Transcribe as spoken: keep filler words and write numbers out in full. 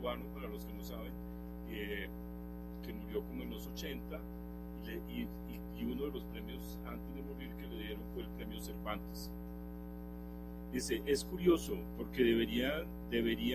cubano, para los que no saben, eh, que murió como en los ochenta, y, le, y, y, y uno de los premios antes de morir que le dieron fue el premio Cervantes. Dice, es curioso porque debería, debería